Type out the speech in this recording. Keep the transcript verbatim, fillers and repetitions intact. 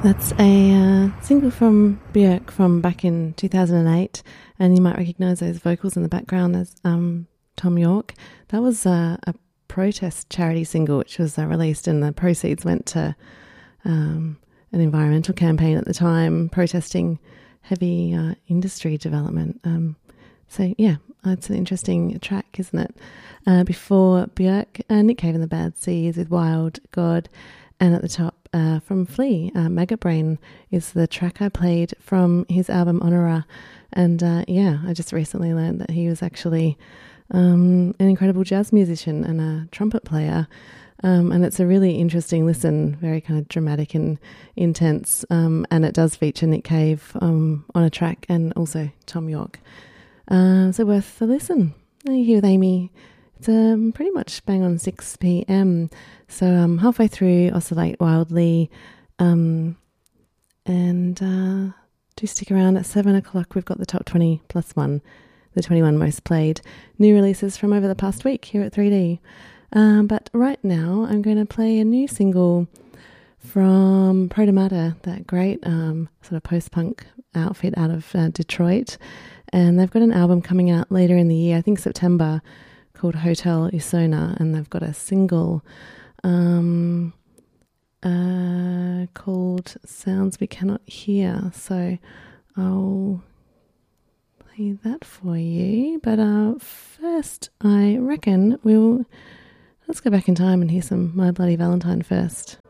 That's a uh, single from Björk from back in two thousand eight, and you might recognise those vocals in the background as um, Tom York. That was uh, a protest charity single which was uh, released, and the proceeds went to um, an environmental campaign at the time protesting heavy uh, industry development. Um, so yeah, it's an interesting track, isn't it? Uh, before Björk, uh, Nick Cave and the Bad Seeds with Wild God, and at the top uh, from Flea, uh, Maggot Brain is the track I played from his album Honora. And uh, yeah, I just recently learned that he was actually um, an incredible jazz musician and a trumpet player. Um, and it's a really interesting listen, very kind of dramatic and intense. Um, and it does feature Nick Cave um, on a track, and also Tom York. Uh, so worth a listen. You're here with Amy. It's um, pretty much bang on six p.m. So um, halfway through Oscillate Wildly. Um, and uh, do stick around at seven o'clock. We've got the top twenty plus one, the twenty-one most played new releases from over the past week here at three D. Um, but right now I'm going to play a new single from Protomata, that great um, sort of post-punk outfit out of uh, Detroit. And they've got an album coming out later in the year, I think September, called Hotel Usona, and they've got a single um, uh, called Sounds We Cannot Hear. So I'll play that for you. But uh, first, I reckon we'll... Let's go back in time and hear some My Bloody Valentine first.